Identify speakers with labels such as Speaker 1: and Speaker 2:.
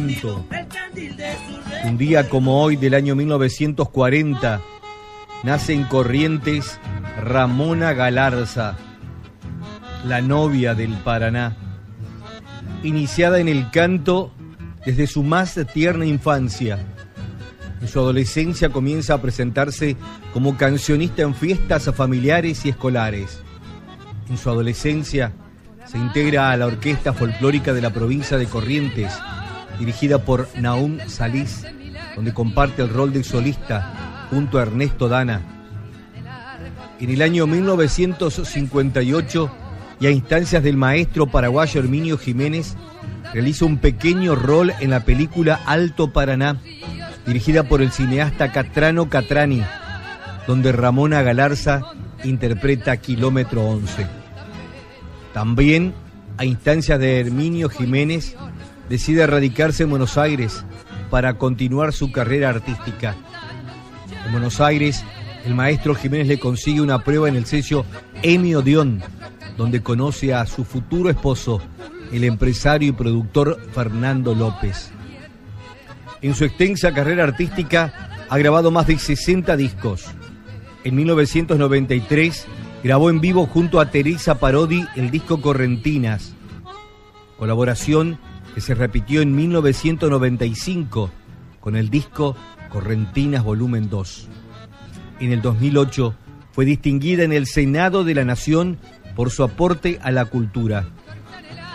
Speaker 1: Un día como hoy del año 1940 nace en Corrientes Ramona Galarza, la novia del Paraná. Iniciada en el canto desde su más tierna infancia, en su adolescencia comienza a presentarse como cancionista en fiestas familiares y escolares. En su adolescencia se integra a la Orquesta Folclórica de la provincia de Corrientes, dirigida por Nahum Salís, donde comparte el rol de solista junto a Ernesto Dana. En el año 1958, y a instancias del maestro paraguayo Herminio Jiménez, realiza un pequeño rol en la película Alto Paraná, dirigida por el cineasta Catrano Catrani, donde Ramona Galarza interpreta Kilómetro 11. También, a instancias de Herminio Jiménez, decide radicarse en Buenos Aires para continuar su carrera artística. En Buenos Aires, el maestro Jiménez le consigue una prueba en el sello EMI Odeón, donde conoce a su futuro esposo, el empresario y productor Fernando López. En su extensa carrera artística ha grabado más de 60 discos. En 1993 grabó en vivo junto a Teresa Parodi el disco Correntinas, colaboración que se repitió en 1995 con el disco Correntinas Volumen 2. En el 2008 fue distinguida en el Senado de la Nación por su aporte a la cultura.